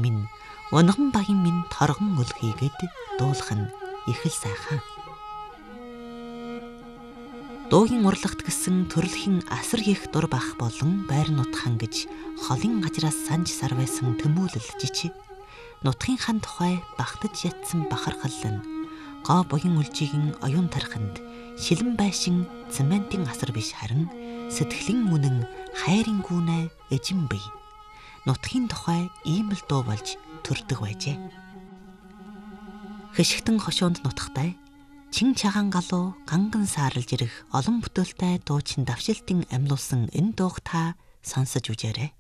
минь унган багийн минь торгон өлхийгэд дуулах нь их л сайхан. Дуугийн урлагт гисэн төрөлхийн асар их дур бах болон байр нутхан гэж холын гажраас санж сар байсан тэмүүлэл жичи. Нутгийнхаа тухай багтаж ятсан бахархал нь гоо буян үлжигийн оюун тархинд шилэн байшин цементийн асар биш харин сэтгэлийн үнэн хайрын гүнэ эжин бий. Нутгийн тухай ийм л дуу болж төрдөг байжээ. Хишгтэн хошоонд нутагтай чин чагаан галуу ганган саарлж ирэх олон бүтээлтэй дуучин давшилтын амьлуулсан энэ дууг та сонсож үзээрэй.